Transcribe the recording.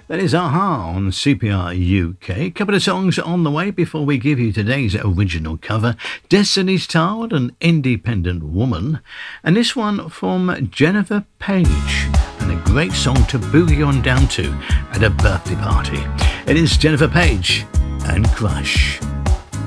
That is Aha on CPR UK. Couple of songs on the way before we give you today's original cover. Destiny's Child, An Independent Woman. And this one from Jennifer Page. And a great song to boogie on down to at a birthday party. It is Jennifer Page and Crush.